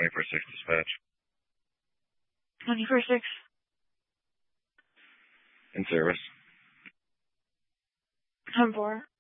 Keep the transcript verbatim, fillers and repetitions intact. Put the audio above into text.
twenty-four six dispatch. twenty-four six. In service. ten four.